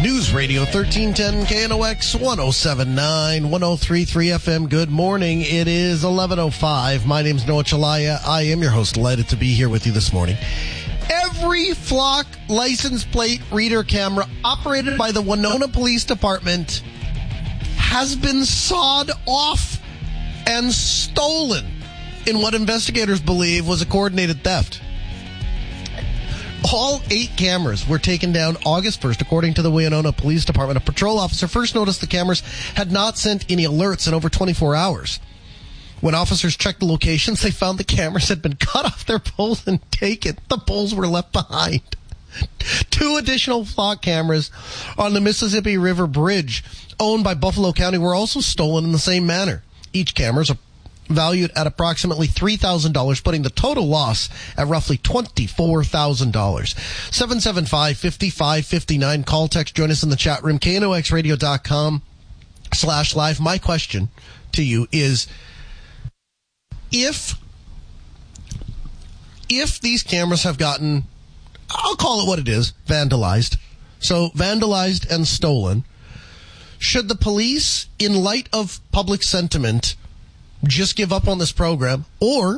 News Radio 1310 KNOX 107.9 103.3 FM. Good morning. It is 11:05. My name's Noah Chalaya. I am your host. Delighted to be here with you this morning. Every flock license plate reader camera operated by the Winona Police Department has been sawed off and stolen in what investigators believe was a coordinated theft. All 8 cameras were taken down August 1st, according to the Winona Police Department. A patrol officer first noticed the cameras had not sent any alerts in over 24 hours. When officers checked the locations, they found the cameras had been cut off their poles and taken. The poles were left behind. 2 additional flock cameras on the Mississippi River Bridge, owned by Buffalo County, were also stolen in the same manner. Each camera is valued at approximately $3,000, putting the total loss at roughly $24,000. 775-5559. Call, text, join us in the chat room. KNOXradio.com/live. My question to you is, if these cameras have gotten, I'll call it what it is, vandalized. So vandalized and stolen. Should the police, in light of public sentiment, just give up on this program, or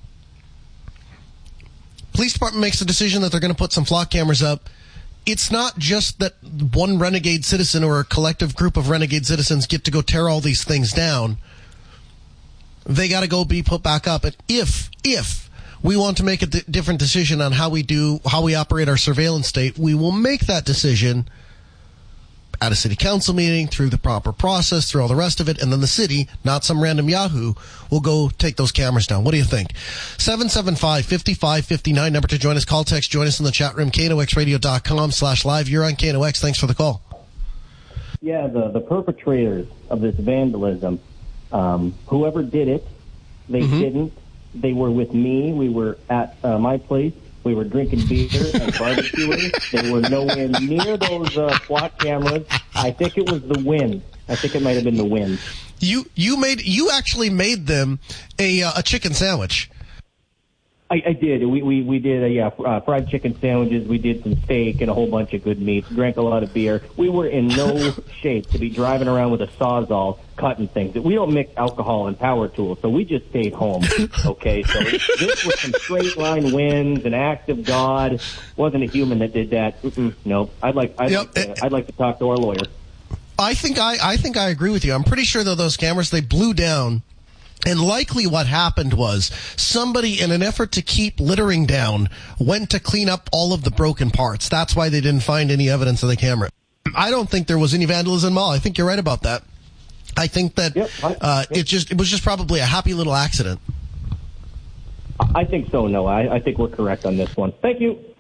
police department makes the decision that they're going to put some flock cameras up? It's not just that one renegade citizen or a collective group of renegade citizens get to go tear all these things down. They got to go be put back up. And if we want to make a different decision on how we operate our surveillance state, we will make that decision at a city council meeting, through the proper process, through all the rest of it, and then the city, not some random Yahoo, will go take those cameras down. What do you think? 775-5559, number to join us. Call, text, join us in the chat room, KNOXradio.com/live. You're on KNOX. Thanks for the call. Yeah, the perpetrators of this vandalism, whoever did it, they didn't. They were with me. We were at my place. We were drinking beer and barbecuing. They were nowhere near those flock cameras. I think it was the wind. I think it might have been the wind. You actually made them a chicken sandwich. I did. We did fried chicken sandwiches. We did some steak and a whole bunch of good meats. Drank a lot of beer. We were in no shape to be driving around with a Sawzall cutting things. We don't mix alcohol and power tools, so we just stayed home. Okay, so this was some straight line winds, an act of God. Wasn't a human that did that. No, I'd like to talk to our lawyer. I think I agree with you. I'm pretty sure that those cameras, they blew down. And likely what happened was somebody, in an effort to keep littering down, went to clean up all of the broken parts. That's why they didn't find any evidence of the camera. I don't think there was any vandalism at all. I think you're right about that. I think that it was just probably a happy little accident. I think so, Noah. I think we're correct on this one. Thank you.